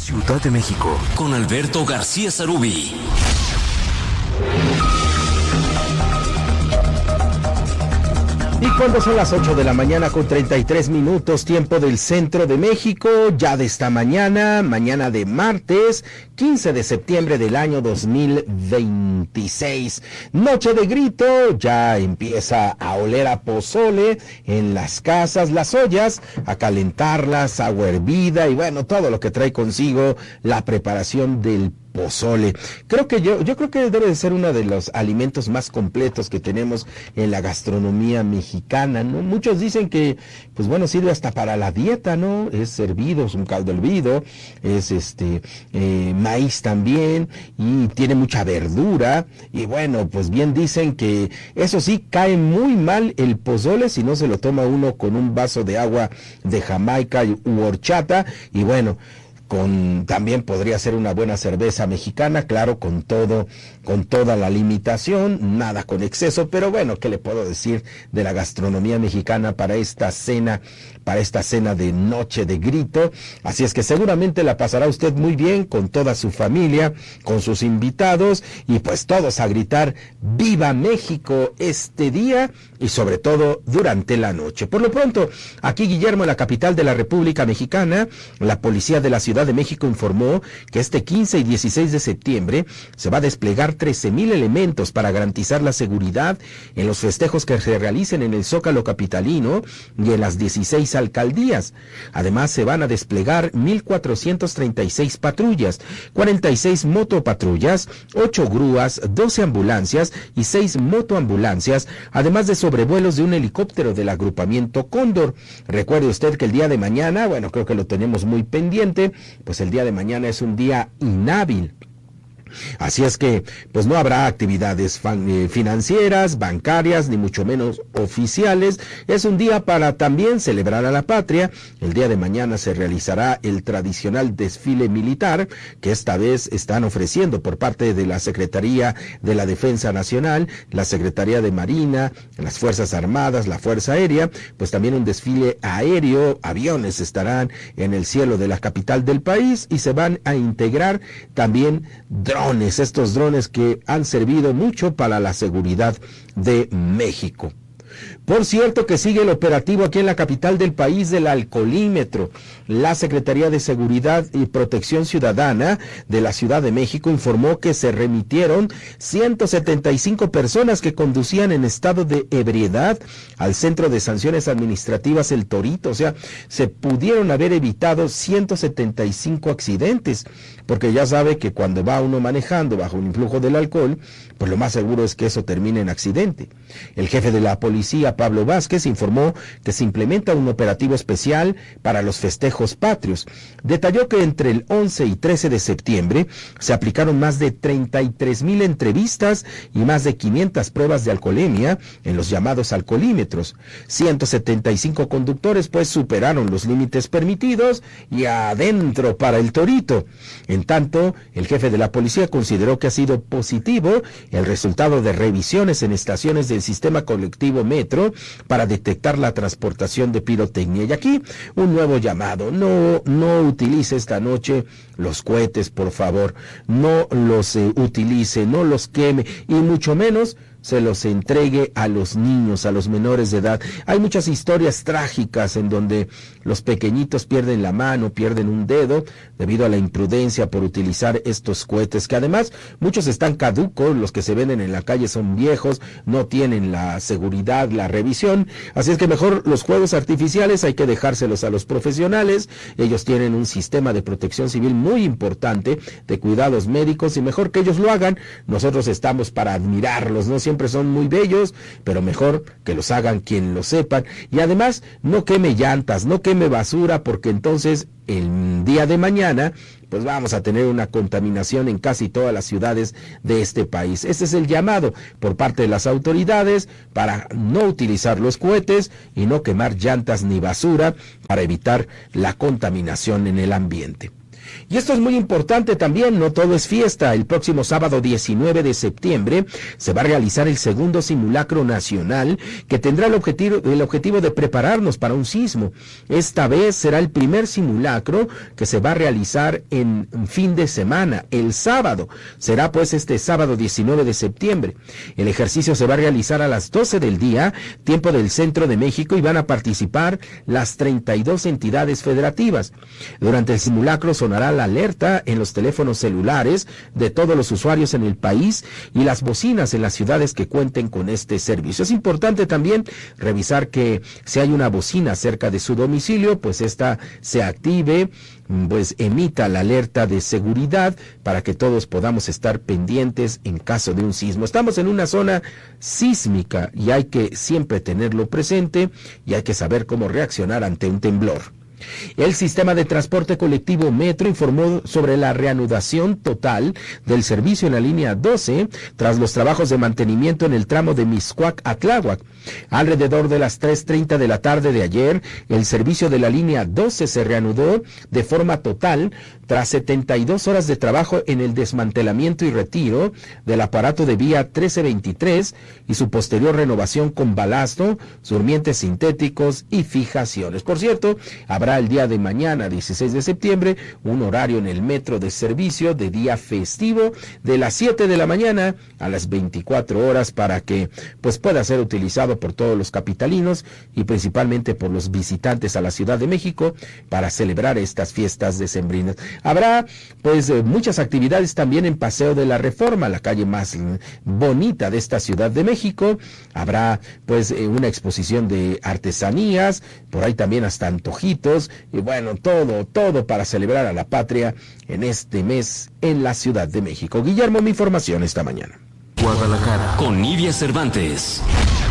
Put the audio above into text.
Ciudad de México, con Alberto García Sarubí. Y cuando son las 8 de la mañana con 33 minutos, tiempo del centro de México, ya de esta mañana de martes, 15 de septiembre del año 2026. Noche de grito, ya empieza a oler a pozole en las casas, las ollas, a calentarlas, agua hervida y bueno, todo lo que trae consigo la preparación del pozole. Yo creo que debe de ser uno de los alimentos más completos que tenemos en la gastronomía mexicana, ¿no? Muchos dicen que, pues bueno, sirve hasta para la dieta, ¿no? Es hervido, es un caldo hervido, es maíz también, y tiene mucha verdura, y bueno, pues bien dicen que eso sí, cae muy mal el pozole si no se lo toma uno con un vaso de agua de Jamaica u horchata, y bueno, también podría ser una buena cerveza mexicana, claro, con toda la limitación, nada con exceso, pero bueno, ¿qué le puedo decir de la gastronomía mexicana para esta cena de noche de grito? Así es que seguramente la pasará usted muy bien con toda su familia, con sus invitados, y pues todos a gritar ¡Viva México! Este día, y sobre todo durante la noche. Por lo pronto, aquí Guillermo, en la capital de la República Mexicana, la policía de la Ciudad de México informó que este 15 y 16 de septiembre se va a desplegar 13,000 elementos para garantizar la seguridad en los festejos que se realicen en el Zócalo capitalino y en las 16 alcaldías. Además, se van a desplegar 1,436 patrullas, 46 motopatrullas, 8 grúas, 12 ambulancias y 6 motoambulancias, además de sobrevuelos de un helicóptero del agrupamiento Cóndor. Recuerde usted que el día de mañana, bueno, creo que lo tenemos muy pendiente, pues el día de mañana es un día inhábil. Así es que, pues no habrá actividades financieras, bancarias, ni mucho menos oficiales. Es un día para también celebrar a la patria. El día de mañana se realizará el tradicional desfile militar, que esta vez están ofreciendo por parte de la Secretaría de la Defensa Nacional, la Secretaría de Marina, las Fuerzas Armadas, la Fuerza Aérea, pues también un desfile aéreo, aviones estarán en el cielo de la capital del país y se van a integrar también estos drones que han servido mucho para la seguridad de México. Por cierto que sigue el operativo aquí en la capital del país del alcoholímetro. La Secretaría de Seguridad y Protección Ciudadana de la Ciudad de México informó que se remitieron 175 personas que conducían en estado de ebriedad al Centro de Sanciones Administrativas El Torito. O sea, se pudieron haber evitado 175 accidentes, porque ya sabe que cuando va uno manejando bajo un influjo del alcohol, pues lo más seguro es que eso termine en accidente. El jefe de la policía, Pablo Vázquez, informó que se implementa un operativo especial para los festejos patrios. Detalló que entre el 11 y 13 de septiembre se aplicaron más de 33,000 entrevistas y más de 500 pruebas de alcoholemia en los llamados alcoholímetros. 175 conductores pues superaron los límites permitidos y adentro para el Torito. En tanto, el jefe de la policía consideró que ha sido positivo el resultado de revisiones en estaciones del sistema colectivo Metro para detectar la transportación de pirotecnia. Y aquí un nuevo llamado: no utilice esta noche los cohetes, por favor, no los utilice, no los queme y mucho menos se los entregue a los niños, a los menores de edad. Hay muchas historias trágicas en donde los pequeñitos pierden la mano, pierden un dedo debido a la imprudencia por utilizar estos cohetes, que además muchos están caducos, los que se venden en la calle son viejos, no tienen la seguridad, la revisión, así es que mejor los fuegos artificiales hay que dejárselos a los profesionales. Ellos tienen un sistema de protección civil muy importante, de cuidados médicos, y mejor que ellos lo hagan. Nosotros estamos para admirarlos, no siempre son muy bellos, pero mejor que los hagan quien lo sepan. Y además, no queme llantas, no queme basura, porque entonces el día de mañana pues vamos a tener una contaminación en casi todas las ciudades de este país. Este es el llamado por parte de las autoridades para no utilizar los cohetes y no quemar llantas ni basura para evitar la contaminación en el ambiente. Y esto es muy importante también, no todo es fiesta. El próximo sábado 19 de septiembre se va a realizar el segundo simulacro nacional que tendrá el objetivo de prepararnos para un sismo. Esta vez será el primer simulacro que se va a realizar en fin de semana, el sábado. Será pues este sábado 19 de septiembre. El ejercicio se va a realizar a las 12 del día, tiempo del centro de México, y van a participar las 32 entidades federativas. Durante el simulacro sonará la alerta en los teléfonos celulares de todos los usuarios en el país y las bocinas en las ciudades que cuenten con este servicio. Es importante también revisar que si hay una bocina cerca de su domicilio, pues esta se active, pues emita la alerta de seguridad para que todos podamos estar pendientes en caso de un sismo. Estamos en una zona sísmica y hay que siempre tenerlo presente y hay que saber cómo reaccionar ante un temblor. El sistema de transporte colectivo Metro informó sobre la reanudación total del servicio en la línea 12 tras los trabajos de mantenimiento en el tramo de Mixcoac a Tláhuac. Alrededor de las 3:30 de la tarde de ayer, el servicio de la línea 12 se reanudó de forma total tras 72 horas de trabajo en el desmantelamiento y retiro del aparato de vía 1323 y su posterior renovación con balasto, durmientes sintéticos y fijaciones. Por cierto, habrá el día de mañana, 16 de septiembre, un horario en el metro de servicio de día festivo de las 7 de la mañana a las 24 horas para que pues pueda ser utilizado por todos los capitalinos y principalmente por los visitantes a la Ciudad de México para celebrar estas fiestas decembrinas. Habrá pues muchas actividades también en Paseo de la Reforma, la calle más bonita de esta Ciudad de México. Habrá pues una exposición de artesanías, por ahí también hasta antojitos, y bueno, todo para celebrar a la patria en este mes en la Ciudad de México. Guillermo, mi información esta mañana. Guadalajara, con Nidia Cervantes.